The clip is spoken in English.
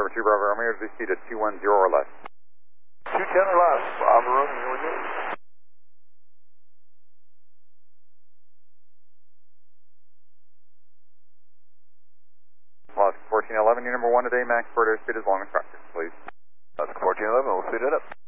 number 2 Bravo Romeo, to speed at 210 or less. 210 or less, Bravo Romeo, here we go. Lost 1411, your number 1 today, max forward airspeed as long as practice, please. That's 1411, we'll speed it up.